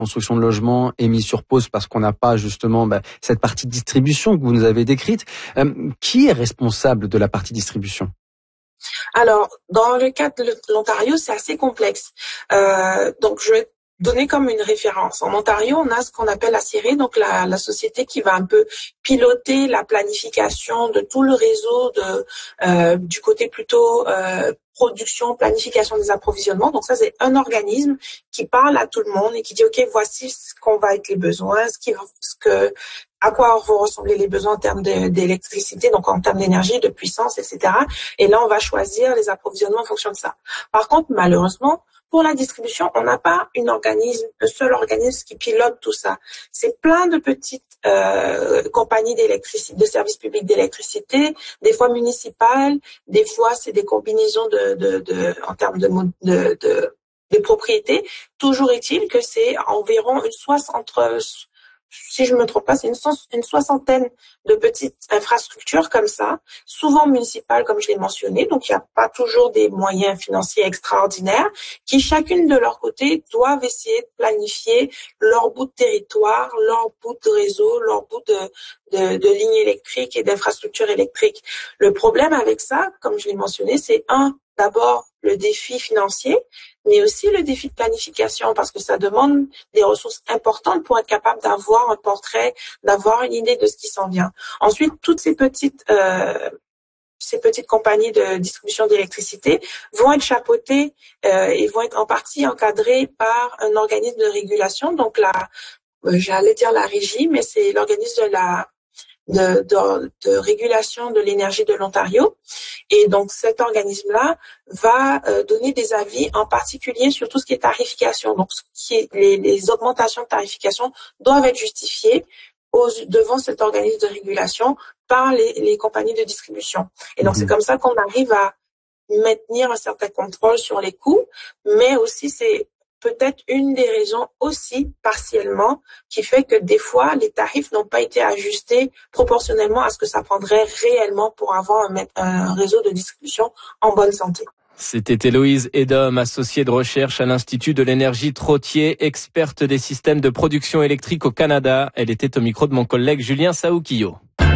construction de logements est mise sur pause parce qu'on n'a pas justement cette partie de distribution que vous nous avez décrite. Qui est responsable de la partie distribution ? Alors, dans le cas de l'Ontario, c'est assez complexe. Donc, je vais donner comme une référence. En Ontario, on a ce qu'on appelle la CIRE, donc la société qui va un peu piloter la planification de tout le réseau du côté plutôt production, planification des approvisionnements. Donc ça, c'est un organisme qui parle à tout le monde et qui dit, OK, voici ce qu'on va être les besoins, à quoi vont ressembler les besoins en termes d'électricité, donc en termes d'énergie, de puissance, etc. Et là, on va choisir les approvisionnements en fonction de ça. Par contre, malheureusement, pour la distribution, on n'a pas un seul organisme qui pilote tout ça. C'est plein de petites compagnies d'électricité, de services publics d'électricité, des fois municipales, des fois c'est des combinaisons en termes de propriété. Toujours est-il que c'est environ si je me trompe pas, c'est une soixantaine de petites infrastructures comme ça, souvent municipales, comme je l'ai mentionné. Donc, il n'y a pas toujours des moyens financiers extraordinaires qui, chacune de leur côté, doivent essayer de planifier leur bout de territoire, leur bout de réseau, leur bout de lignes électriques et d'infrastructures électriques. Le problème avec ça, comme je l'ai mentionné, c'est d'abord le défi financier, mais aussi le défi de planification, parce que ça demande des ressources importantes pour être capable d'avoir un portrait, d'avoir une idée de ce qui s'en vient. Ensuite, toutes ces petites compagnies de distribution d'électricité vont être chapeautées et vont être en partie encadrées par un organisme de régulation. Donc j'allais dire la régie, mais c'est l'organisme de régulation de l'énergie de l'Ontario. Et donc, cet organisme-là va donner des avis, en particulier sur tout ce qui est tarification. Donc, les augmentations de tarification doivent être justifiées devant cet organisme de régulation par les compagnies de distribution. Et donc, c'est comme ça qu'on arrive à maintenir un certain contrôle sur les coûts, mais aussi c'est peut-être une des raisons aussi, partiellement, qui fait que des fois, les tarifs n'ont pas été ajustés proportionnellement à ce que ça prendrait réellement pour avoir un réseau de distribution en bonne santé. C'était Héloïse Edom, associée de recherche à l'Institut de l'énergie Trottier, experte des systèmes de production électrique au Canada. Elle était au micro de mon collègue Julien Saoukio.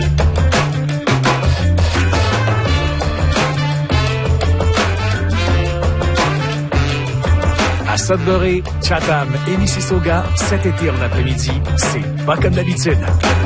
À Sudbury, Chatham et Mississauga, cet été en après-midi, c'est pas comme d'habitude.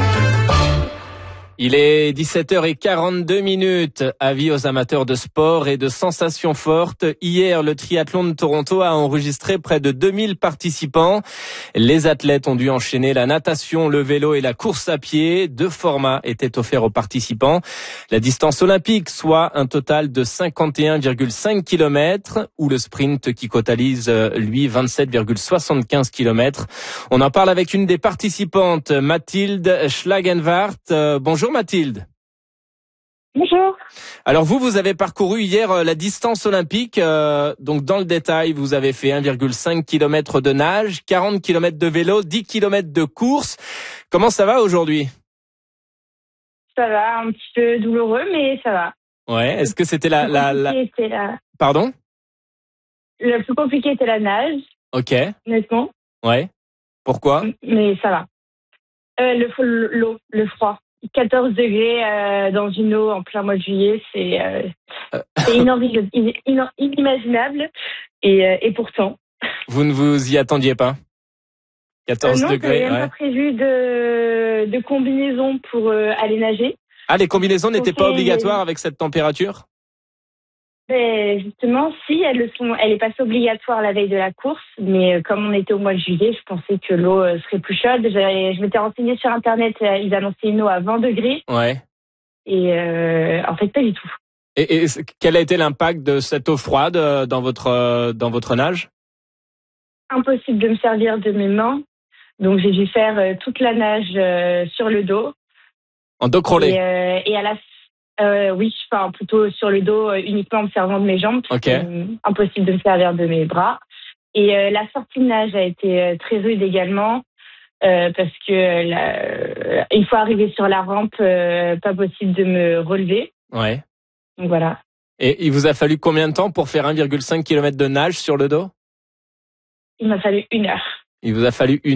Il est 17h42. Avis aux amateurs de sport et de sensations fortes. Hier, le triathlon de Toronto a enregistré près de 2000 participants. Les athlètes ont dû enchaîner la natation, le vélo et la course à pied. 2 formats étaient offerts aux participants. La distance olympique, soit un total de 51,5 km, ou le sprint qui totalise, lui, 27,75 km. On en parle avec une des participantes, Mathilde Schlagenwart. Bonjour Mathilde. Bonjour. Alors vous avez parcouru hier la distance olympique. Donc dans le détail, vous avez fait 1,5 km de nage, 40 km de vélo, 10 km de course. Comment ça va aujourd'hui ? Ça va, un petit peu douloureux, mais ça va. Ouais. Est-ce que c'était Pardon ? Le plus compliqué était la nage. Ok. Honnêtement. Ouais. Pourquoi ? Mais ça va. L'eau, le froid. 14 degrés dans une eau en plein mois de juillet, c'est inimaginable. Et pourtant. Vous ne vous y attendiez pas ? 14 degrés. Non, j'avais même pas prévu de combinaison pour aller nager. Ah, les combinaisons n'étaient pas obligatoires avec cette température ? Ben, justement, si, elles le sont. Elle est passée obligatoire la veille de la course, mais comme on était au mois de juillet, je pensais que l'eau serait plus chaude. Je m'étais renseignée sur Internet, ils annonçaient une eau à 20 degrés. Ouais. Et en fait, pas du tout. Et quel a été l'impact de cette eau froide dans votre nage ? Impossible de me servir de mes mains, donc j'ai dû faire toute la nage sur le dos. En dos crawlé. Et à la oui, enfin plutôt sur le dos, uniquement en me servant de mes jambes. Okay. Impossible de me servir de mes bras. Et la sortie de nage a été très rude également, parce que une fois arrivée sur la rampe, pas possible de me relever. Ouais. Donc voilà. Et il vous a fallu combien de temps pour faire 1,5 km de nage sur le dos ? Il m'a fallu 1 heure. Il vous a fallu 1